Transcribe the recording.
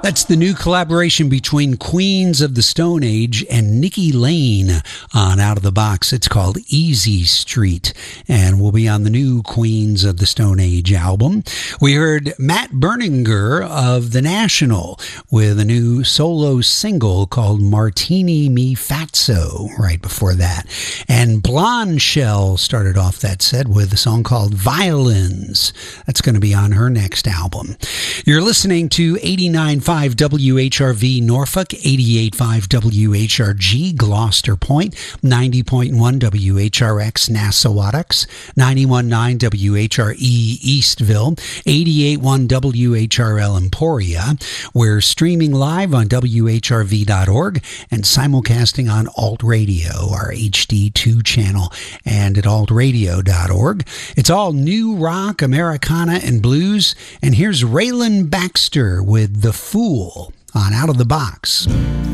That's the new collaboration between Queens of the Stone Age and Nikki Lane on Out of the Box. It's called Easy Street and will be on the new Queens of the Stone Age album. We heard Matt Berninger of The National with a new solo single called Martini Mi Fatso right before that. And Blonde Shell started off that set with a song called Violins. That's going to be on her next album. You're listening to 89.5 WHRV Norfolk, 88.5 WHRG Gloucester Point, 90.1 WHRX Nassauattucks, 91.9 WHRE Eastville, 88.1 WHRL Emporia. We're streaming live on WHRV.org and simulcasting on Alt Radio, our HD2 channel, and at altradio.org. It's all new rock, Americana, and blues. And here's Raylan Baxter with The Fool on Out of the Box.